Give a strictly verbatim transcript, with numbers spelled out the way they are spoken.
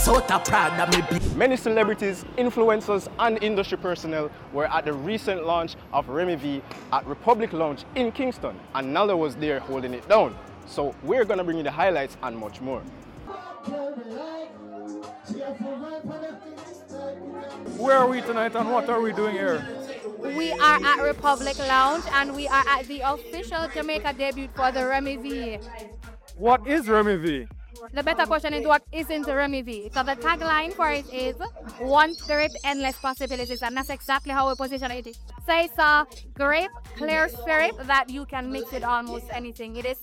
Many celebrities, influencers, and industry personnel were at the recent launch of Remy V at Republic Lounge in Kingston, and Nala was there holding it down. So we're gonna bring you the highlights and much more. Where are we tonight and what are we doing here? We are at Republic Lounge and we are at the official Jamaica debut for the Remy V. What is Remy V? The better question is what isn't Remy V? So the tagline for it is one spirit, endless possibilities, and that's exactly how we position it. So it's a great, clear spirit that you can mix with almost anything. It is